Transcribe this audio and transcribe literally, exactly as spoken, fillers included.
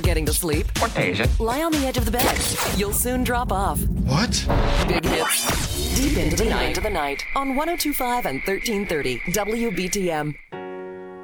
Getting to sleep? Or Asia. Lie on the edge of the bed. You'll soon drop off. What? Big hits. Deep into the night. Into the night on one oh two point five and thirteen thirty W B T M.